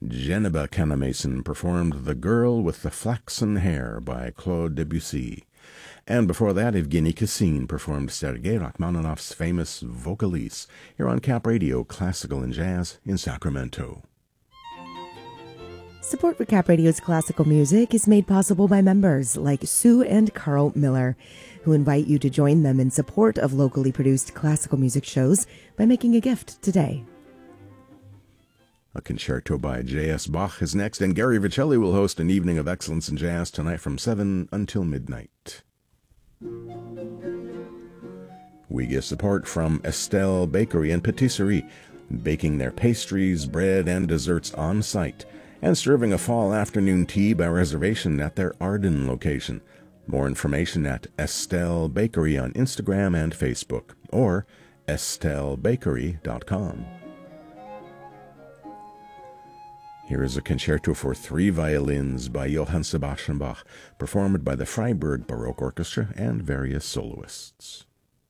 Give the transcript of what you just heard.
Geneva Canamason performed The Girl with the Flaxen Hair by Claude Debussy. And before that, Evgeny Kissin performed Sergei Rachmaninoff's famous Vocalise here on Cap Radio Classical and Jazz in Sacramento. Support for Cap Radio's classical music is made possible by members like Sue and Carl Miller, who invite you to join them in support of locally produced classical music shows by making a gift today. A concerto by J.S. Bach is next, and Gary Vicelli will host an evening of excellence in jazz tonight from 7 until midnight. We get support from Estelle Bakery and Patisserie, baking their pastries, bread, and desserts on site, and serving a fall afternoon tea by reservation at their Arden location. More information at Estelle Bakery on Instagram and Facebook, or estellebakery.com. Here is a concerto for 3 violins by Johann Sebastian Bach, performed by the Freiburg Baroque Orchestra and various soloists.